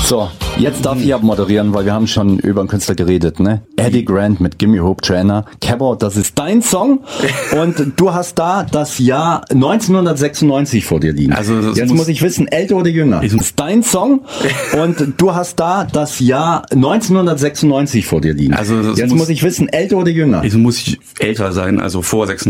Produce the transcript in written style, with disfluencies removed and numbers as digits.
So, jetzt darf ich abmoderieren, weil wir haben schon über einen Künstler geredet, ne? Eddie Grant mit Gimme Hope Joanna. Cabot, das ist dein Song und du hast da das Jahr 1996 vor dir liegen. Also jetzt muss ich wissen, älter oder jünger? Das ist dein Song und du hast da das Jahr 1996 vor dir liegen. Also jetzt muss ich wissen, älter oder jünger? Muss ich älter sein, also vor 96.